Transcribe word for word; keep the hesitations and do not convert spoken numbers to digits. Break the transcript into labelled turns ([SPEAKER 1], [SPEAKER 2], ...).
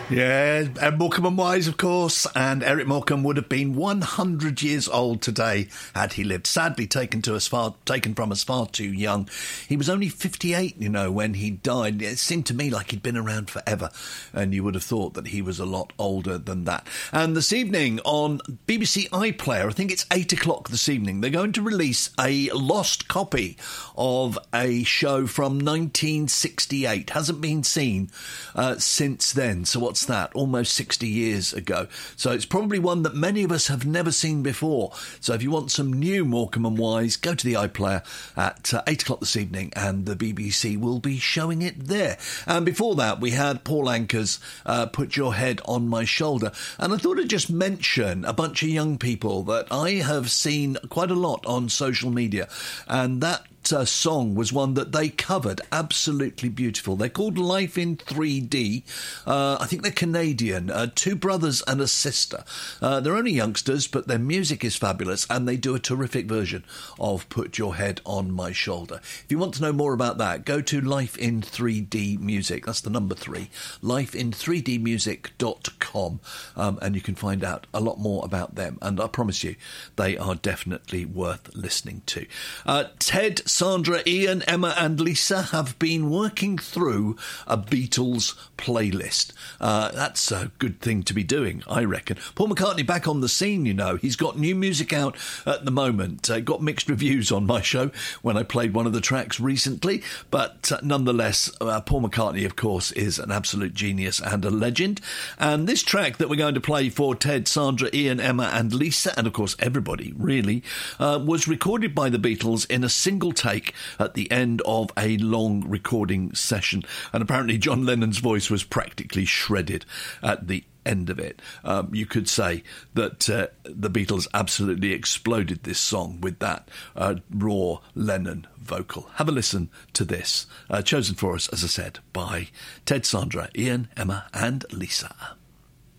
[SPEAKER 1] Yeah, and Morecambe and Wise, of course, and Eric Morecambe would have been one hundred years old today had he lived. Sadly, taken to us far, taken from us far too young. He was only fifty-eight, you know, when he died. It seemed to me like he'd been around forever, and you would have thought that he was a lot older than that. And this evening on B B C iPlayer, I think it's eight o'clock this evening, they're going to release a lost copy of a show from nineteen sixty-eight. Hasn't been seen uh, since then. So what's that? Almost sixty years ago. So it's probably one that many of us have never seen before. So if you want some new Morecambe and Wise, go to the iPlayer at uh, eight o'clock this evening and the B B C will be showing it there. And before that, we had Paul Anka's uh, Put Your Head on My Shoulder. And I thought I'd just mention a bunch of young people that I have seen quite a lot on social media. And that Uh, song was one that they covered. Absolutely beautiful. They're called Life in three D. Uh, I think they're Canadian. Uh, two brothers and a sister. Uh, they're only youngsters, but their music is fabulous, and they do a terrific version of Put Your Head on My Shoulder. If you want to know more about that, go to Life in three D Music. That's the number three. life in three d music dot com, um, and you can find out a lot more about them. And I promise you, they are definitely worth listening to. Uh, Ted, Sandra, Ian, Emma and Lisa have been working through a Beatles playlist. Uh, that's a good thing to be doing, I reckon. Paul McCartney back on the scene, you know. He's got new music out at the moment. Uh, got mixed reviews on my show when I played one of the tracks recently. But uh, nonetheless, uh, Paul McCartney, of course, is an absolute genius and a legend. And this track that we're going to play for Ted, Sandra, Ian, Emma and Lisa, and of course everybody, really, uh, was recorded by the Beatles in a single take at the end of a long recording session. And apparently John Lennon's voice was practically shredded at the end of it. Um, you could say that uh, the Beatles absolutely exploded this song with that uh, raw Lennon vocal. Have a listen to this, uh, chosen for us, as I said, by Ted, Sandra, Ian, Emma and Lisa.